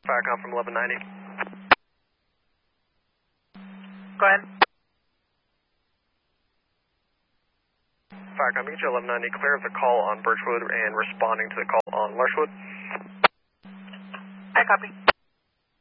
Firecom from 1190. Go ahead. Firecom, you get your 1190 clear of the call on Birchwood and responding to the call on Larchwood. I copy.